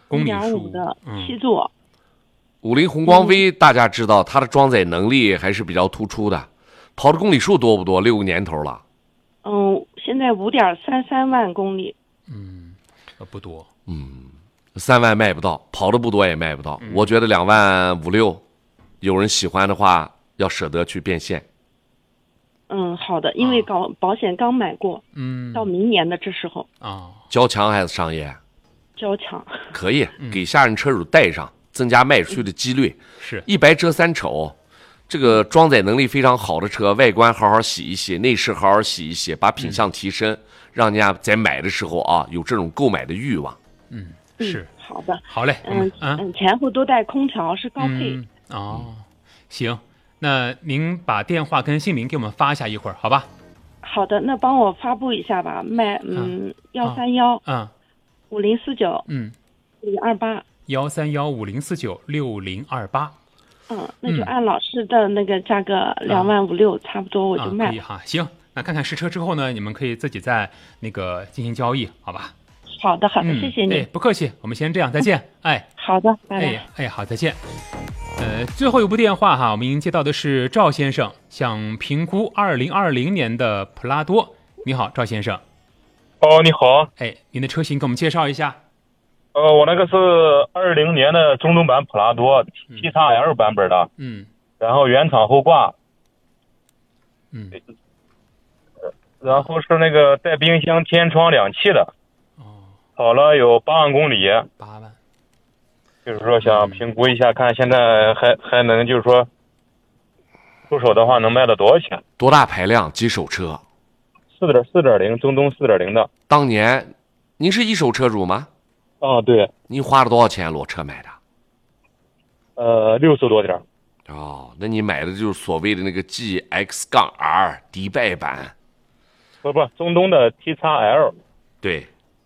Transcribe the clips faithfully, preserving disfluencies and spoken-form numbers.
公里一点五数的嗯七座。 五菱宏光 V 大家知道它的装载能力还是比较突出的，跑的公里数多不多？六个年头了。 嗯，现在五点三三万公里。 嗯，呃不多。 三万卖不到，跑的不多也卖不到。我觉得两万五六，有人喜欢的话，要舍得去变现。 嗯，好的，因为搞保险刚买过， 嗯到明年的这时候啊， 交强还是商业？ 交强。 可以给下任车主带上，增加卖出去的几率。 是一白遮三丑，这个装载能力非常好的车，外观好好洗一洗，内饰好好洗一洗，把品相提升，让人家在买的时候啊有这种购买的欲望。 嗯嗯是， 好的。 好嘞，我们嗯啊嗯，前后都带空调，是高配。 嗯哦，行，那您把电话跟姓名给我们发一下一会儿，好吧？ 好的，那帮我发布一下吧。卖嗯幺三幺嗯五零四九嗯， 零二八。 幺三幺五零四九六零二八。 嗯，那就按老师的那个价格两万五六，差不多我就啊， 卖。 可以哈，行，那看看实车之后呢，你们可以自己再那个进行交易，好吧？ 好的，好的， 嗯， 谢谢你。 哎，不客气，我们先这样，再见。哎， 好的，拜拜。 哎哎，好，再见。呃，最后一部电话哈，我们已经接到的是赵先生，想评估二零二零年的普拉多。你好，赵先生。 哦，你好。 哎，您的车型给我们介绍一下。 呃，我那个是二零年的中东版普拉多 T X L 版本的， 嗯然后原厂后挂， 嗯， 然后是那个带冰箱、天窗两气的， 哦， 跑了有八万公里， 八万。 就是说想评估一下，看现在还还能就是说出手的话能卖到多少钱？ 多大排量？几手车？ 四点四点零，中东四点零的。 当年您是一手车主吗？ 啊，对， 您花了多少钱裸车买的？ 呃，六十多点。 哦，那你买的就是所谓的那个 G X 杠 R 迪拜版。 不不，中东的 T X L。 对，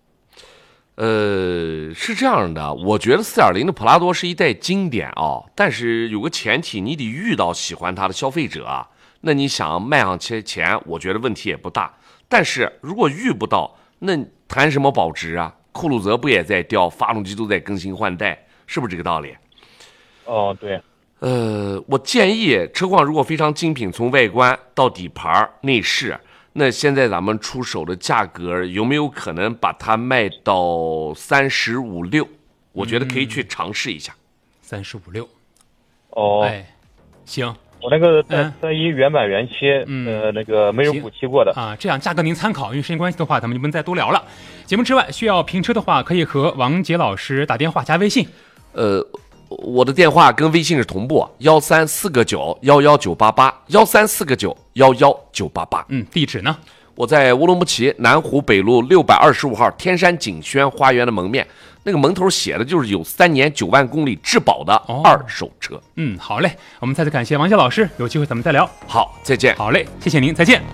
呃，是这样的，我觉得四点零的普拉多是一代经典啊，但是有个前提，你得遇到喜欢它的消费者啊。那你想卖上去钱，我觉得问题也不大。但是如果遇不到，那谈什么保值啊？库鲁泽不也在掉，发动机都在更新换代，是不是这个道理？ 哦，对。 呃，我建议车况如果非常精品，从外观到底盘、内饰，那现在咱们出手的价格有没有可能把它卖到三十五六？我觉得可以去尝试一下。 三十五六。 哦， 哎，行。 我那个带三一原版原漆， 嗯、 呃，那个没有补漆过的啊。这样价格您参考，因为时间关系的话，咱们就不能再多聊了。节目之外需要评车的话，可以和王杰老师打电话加微信。 呃。我的电话跟微信是同步，幺三四个九幺幺九八八，幺三四个九幺幺九八八。 嗯，地址呢？ 我在乌鲁木齐南湖北路六百二十五号天山景轩花园的门面，那个门头写的就是有三年九万公里质保的二手车。哦、 嗯，好嘞，我们再次感谢王杰老师，有机会咱们再聊。 好，再见。 好嘞，谢谢您，再见。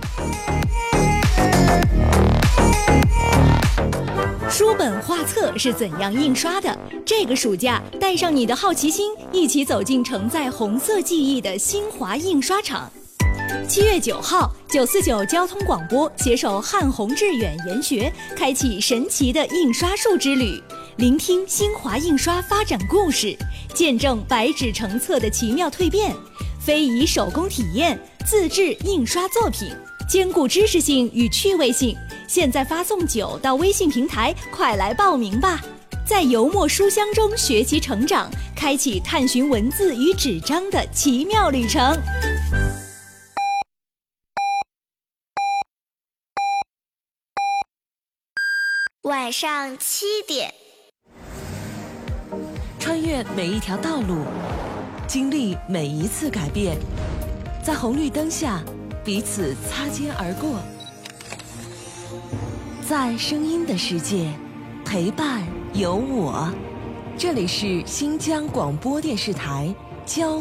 书本画册是怎样印刷的？这个暑假，带上你的好奇心，一起走进承载红色记忆的新华印刷厂。七月九号，九四九交通广播携手汉宏致远研学，开启神奇的印刷术之旅，聆听新华印刷发展故事，见证白纸成册的奇妙蜕变，非遗手工体验，自制印刷作品，兼顾知识性与趣味性。现在发送九到微信平台，快来报名吧！在油墨书香中学习成长，开启探寻文字与纸张的奇妙旅程。 晚上七点， 穿越每一条道路，经历每一次改变，在红绿灯下彼此擦肩而过。在声音的世界，陪伴有我。这里是新疆广播电视台交